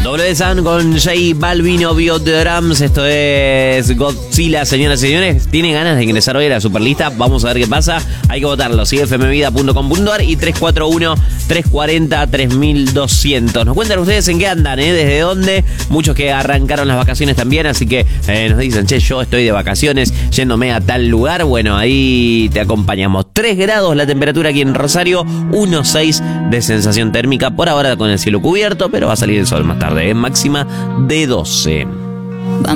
Doble Sun con J Balvin, Obvio de Drums. Esto es Godzilla, señoras y señores. ¿Tiene ganas de ingresar hoy a la Superlista? Vamos a ver qué pasa. Hay que votarlo. fmvida.com.ar y 341-340-3200. Nos cuentan ustedes en qué andan, desde dónde. Muchos que arrancaron las vacaciones también, así que nos dicen, che, yo estoy de vacaciones yéndome a tal lugar. Bueno, ahí te acompañamos. 3 grados la temperatura aquí en Rosario, 1,6 de sensación térmica. Por ahora con el cielo cubierto, pero va a salir el sol más tarde, máxima de 12.